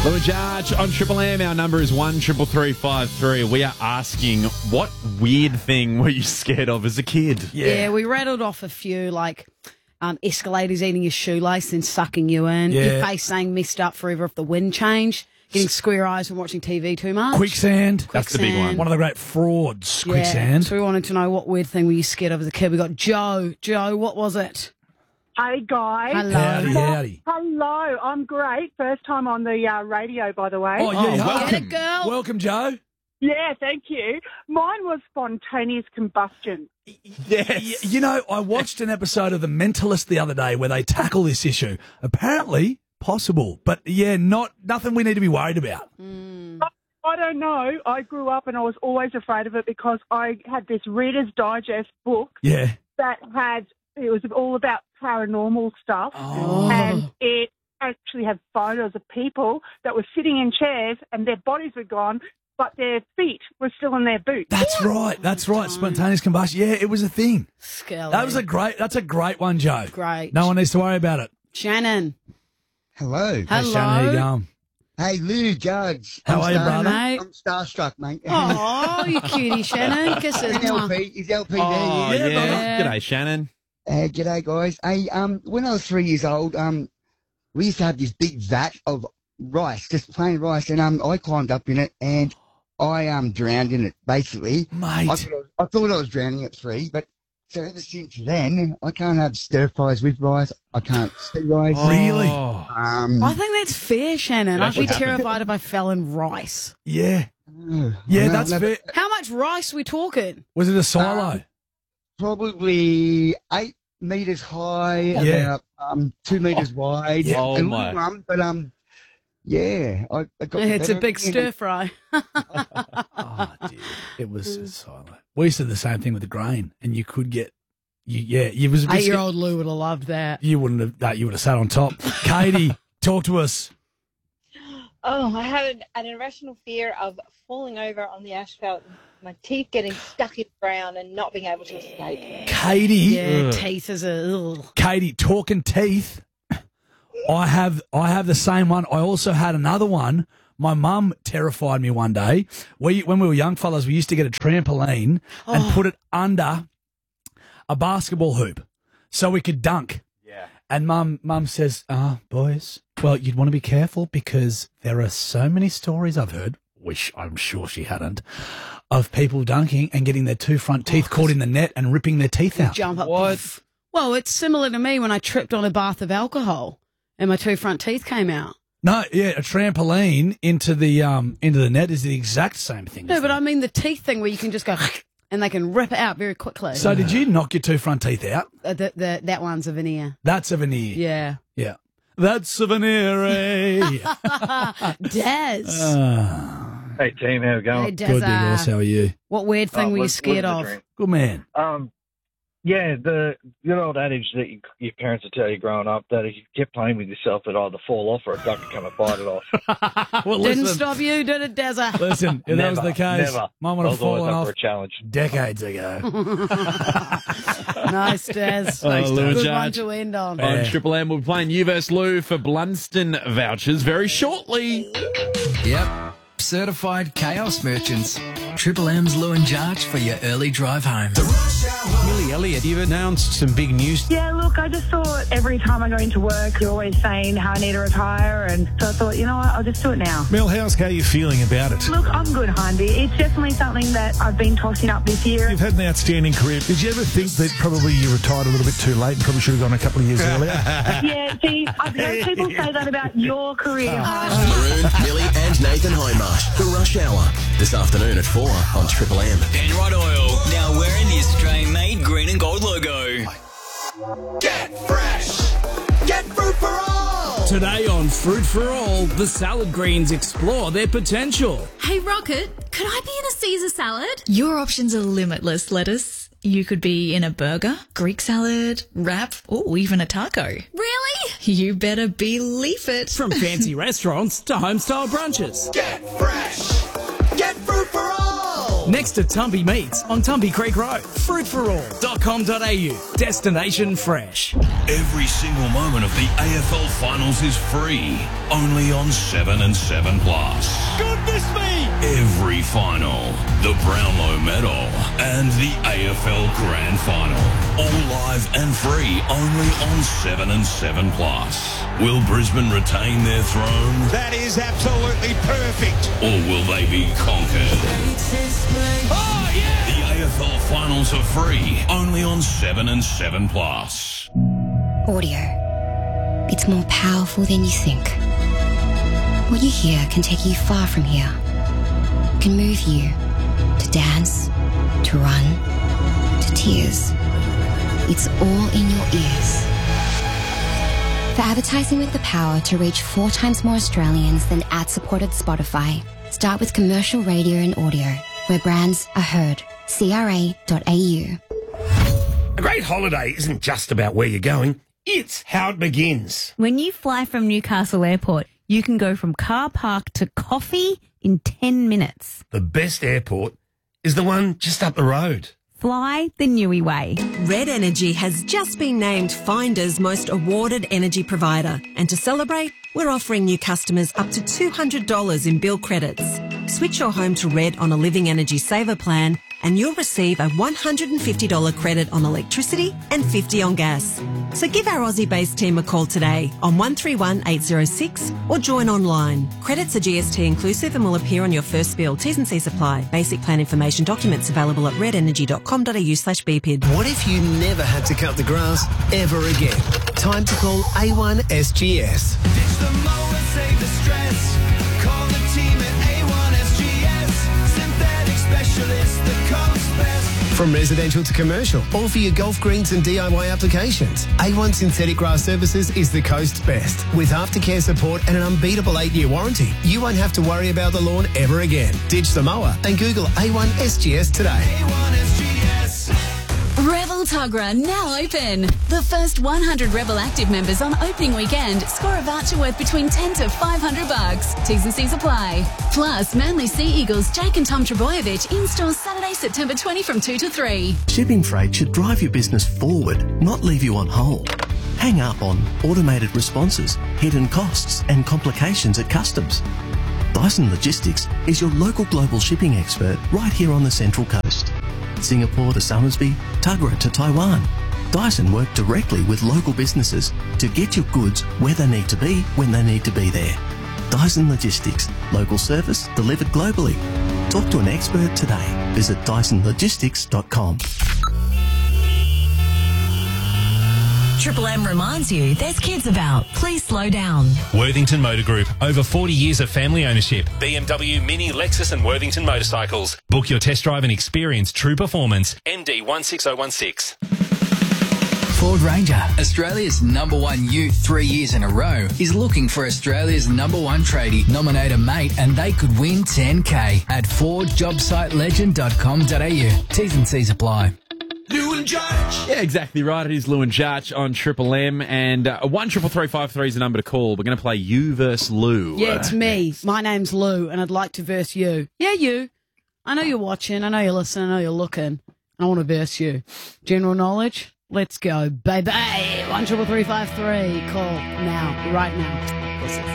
Lou and Jarge on Triple M. Our number is 133353. We are asking, what weird thing were you scared of as a kid? Yeah, we rattled off a few, like escalators eating your shoelace and sucking you in. Yeah. Your face saying messed up forever if the wind changed. Getting square eyes from watching TV too much. Quicksand. That's the big one. One of the great frauds, Yeah, quicksand. so we wanted to know what weird thing were you scared of as a kid. We got Joe. Joe, what was it? Hey, guys. Hello. Howdy. Hello, I'm great. First time on the radio, by the way. Oh, yeah, welcome. Get it, girl. Welcome, Joe. Yeah, thank you. Mine was spontaneous combustion. Yes. You know, I watched an episode of The Mentalist the other day where they tackle this issue. Apparently possible, but yeah, nothing we need to be worried about. I don't know. I grew up and I was always afraid of it because I had this Reader's Digest book Yeah. that it was all about paranormal stuff. Oh. And it actually had photos of people that were sitting in chairs and their bodies were gone, but their feet were still in their boots. That's right. That's right. Spontaneous combustion. Yeah, it was a thing. Skelly. That's a great one, Joe. Great. No one needs to worry about it. Shannon. Hello. Hey, Hello. Shannon, how you going? Hey, Lou, Judge. How are you, brother? Mate. I'm starstruck, mate. Oh, you cutie, Shannon. Kisses. NLP, is LP Oh, there? yeah. brother. G'day, Shannon. G'day, guys. Hey, when I was 3 years old, we used to have this big vat of rice, just plain rice, and I climbed up in it and I drowned in it, basically. Mate. I thought I was drowning at 3, but so ever since then, I can't have stir fries with rice. I can't see rice. Really? Oh. I think that's fair, Shannon. That's I'd be what happened. terrified if I fell in rice. Yeah. Oh, Yeah, no, that's no, fair. How much rice we talking? Was it a silo? Probably 8 meters high, Yeah. about 2 meters wide. Yeah. Oh, a my. little one, but yeah, I got the It's a better big of it. stir fry. Oh, dear. It was a silo. We used to do the same thing with the grain, and you could get, it was a bit 8-year-old Lou would have loved that. You wouldn't have, you would have sat on top. Katie, talk to us. Oh, I had an irrational fear of falling over on the asphalt, my teeth getting stuck in the ground and not being able to escape. Katie, Yeah, teeth is Katie, talking teeth. I have the same one. I also had another one. My mum terrified me one day. When we were young fellas, we used to get a trampoline and put it under a basketball hoop so we could dunk. Yeah. And mum says, boys, well, you'd want to be careful because there are so many stories I've heard, which I'm sure she hadn't, of people dunking and getting their 2 front teeth caught in the net and ripping their teeth out. jump up. What? Well, it's similar to me when I tripped on a bath of alcohol and my 2 front teeth came out. No, yeah, a trampoline into the net is the exact same thing. No, but I mean the teeth thing where you can just go and they can rip it out very quickly. So did you knock your 2 front teeth out? That one's a veneer. That's a veneer. Yeah. Yeah. That's a veneer, eh? Des. Hey team, how we going? Hey, Des. Good, Diggles. How are you? What weird thing were you scared of? Good man. Yeah, the good old adage that your parents would tell you growing up that if you kept playing with yourself, it'd either fall off or a duck would come and bite it off. Well, Didn't listen, stop you, did it, Dezza? listen, if that was the case, Never. Mum would I have was always fallen up off for a challenge. decades ago. Nice, Des. Lou and Good one Jarge to end on. on Triple M. We'll be playing You vs. Lou for Blunston vouchers very shortly. Yep. Certified chaos merchants. Triple M's Lou and Jarge for your early drive home. Millie Elliott, you've announced some big news. Yeah, look, I just thought every time I go into work, you're always saying how I need to retire, and so I thought, you know what, I'll just do it now. Mel, how are you feeling about it? Look, I'm good, Handy. It's definitely something that I've been tossing up this year. You've had an outstanding career. Did you ever think that probably you retired a little bit too late and probably should have gone a couple of years earlier? Yeah, see, I've heard people say that about your career. Maroon, Millie and Nathan Highmarsh. The Rush Hour. This afternoon at 4 on Triple M. Penrod Oil. Now wearing the Australian-made green and gold logo. Get fresh. Get fruit for all. Today on Fruit for All, the salad greens explore their potential. Hey, Rocket, could I be in a Caesar salad? Your options are limitless, lettuce. You could be in a burger, Greek salad, wrap, or even a taco. Really? You better believe it. From fancy restaurants to home-style brunches. Get fresh. Get fruit for all. Next to Tumby Meats on Tumby Creek Road. Fruitforall.com.au. Destination fresh. Every single moment of the AFL Finals is free, only on 7 and 7 Plus. Goodness me! Every final, the Brownlow Medal, and the AFL Grand Final, all live and free, only on 7 and 7 Plus. Will Brisbane retain their throne? That is absolutely perfect. Or will they be conquered? Oh, yeah! The AFL Finals are free, only on 7 and 7 Plus. Audio. It's more powerful than you think. What you hear can take you far from here. Can move you to dance, to run, to tears. It's all in your ears. For advertising with the power to reach 4 times more Australians than ad-supported Spotify, start with commercial radio and audio, where brands are heard. CRA.au. A great holiday isn't just about where you're going, it's how it begins. When you fly from Newcastle Airport, you can go from car park to coffee in 10 minutes. The best airport is the one just up the road. Fly the Newey way. Red Energy has just been named Finder's most awarded energy provider. And to celebrate, we're offering new customers up to $200 in bill credits. Switch your home to Red on a Living Energy Saver plan and you'll receive a $150 credit on electricity and $50 on gas. So give our Aussie-based team a call today on 131 806 or join online. Credits are GST inclusive and will appear on your first bill. T's and C's apply. Basic plan information documents available at redenergy.com.au/BPID. What if you never had to cut the grass ever again? Time to call A1 SGS. Ditch the mower, save the stress. Call the team at A1 SGS. Synthetic specialists that comes best. From residential to commercial, all for your golf greens and DIY applications. A1 Synthetic Grass Services is the coast's best. With aftercare support and an unbeatable 8-year warranty, you won't have to worry about the lawn ever again. Ditch the mower and Google A1 SGS today. A1 SGS. Rebel Tuggerah now open. The first 100 Rebel Active members on opening weekend score a voucher worth between $10 to $500. T's and C's apply. Plus, Manly Sea Eagles Jake and Tom Trebojevic in stores Saturday, September 20 from 2 to 3. Shipping freight should drive your business forward, not leave you on hold. Hang up on automated responses, hidden costs, and complications at customs. Dyson Logistics is your local global shipping expert right here on the Central Coast. Singapore to Somersby, Tuggerah to Taiwan. Dyson work directly with local businesses to get your goods where they need to be when they need to be there. Dyson Logistics, local service delivered globally. Talk to an expert today. Visit dysonlogistics.com. Triple M reminds you there's kids about. Please slow down. Worthington Motor Group. Over 40 years of family ownership. BMW, Mini, Lexus and Worthington Motorcycles. Book your test drive and experience true performance. MD 16016. Ford Ranger, Australia's #1 youth 3 years in a row, is looking for Australia's #1 tradie. Nominate a mate and they could win $10K at FordJobSiteLegend.com.au. T's and C's apply. Lou and Judge. Yeah, exactly right. It is Lou and Judge on Triple M, and 13353 is the number to call. We're going to play you versus Lou. Yeah, it's me. My name's Lou, and I'd like to verse you. Yeah, you. I know you're watching. I know you're listening. I know you're looking. I want to verse you. General knowledge? Let's go, baby. 13353. Call now, right now. Listen.